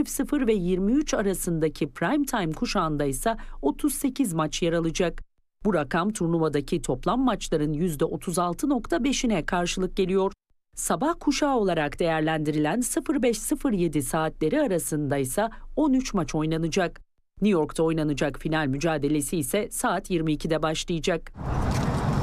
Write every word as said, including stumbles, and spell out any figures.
sıfır ve yirmi üç arasındaki prime time kuşağında ise otuz sekiz maç yer alacak. Bu rakam turnuvadaki toplam maçların yüzde otuz altı virgül beşine karşılık geliyor. Sabah kuşağı olarak değerlendirilen sıfır beş sıfır yedi saatleri arasında ise on üç maç oynanacak. New York'ta oynanacak final mücadelesi ise saat yirmi ikide başlayacak.